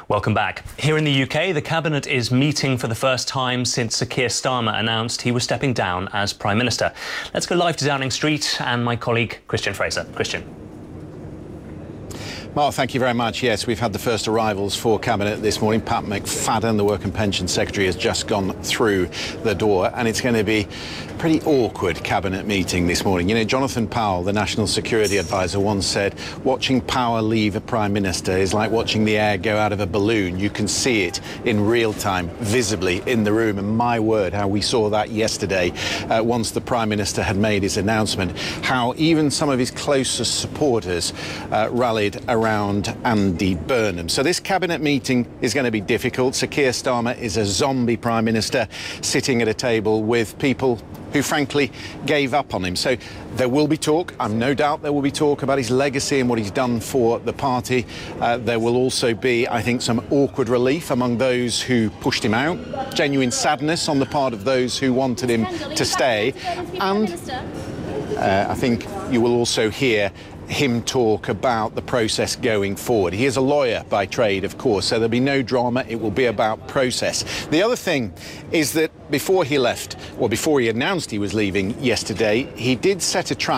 Welcome back. Here in the UK, the Cabinet is meeting for the first time since Sir Keir Starmer announced he was stepping down as Prime Minister. Let's go live to Downing Street and my colleague Christian Fraser. Christian. Mark, thank you very much. Yes, we've had the first arrivals for Cabinet this morning. Pat McFadden, the Work and Pension Secretary, has just gone through the door, and it's going to be a pretty awkward Cabinet meeting this morning. You know, Jonathan Powell, the National Security Advisor, once said, watching power leave a Prime Minister is like watching the air go out of a balloon. You can see it in real time, visibly in the room. And my word, how we saw that yesterday, once the Prime Minister had made his announcement, how even some of his closest supporters rallied around Andy Burnham. So this Cabinet meeting is going to be difficult. Sir Keir Starmer is a zombie Prime Minister sitting at a table with people who frankly gave up on him. So there will be talk. I'm no doubt there will be talk about his legacy and what he's done for the party. There will also be, I think, some awkward relief among those who pushed him out, genuine sadness on the part of those who wanted him to stay. And I think you will also hear him talk about the process going forward. He is a lawyer by trade, of course, so there'll be no drama. It will be about process. The other thing is that before he left, or before he announced he was leaving yesterday, he did set a trap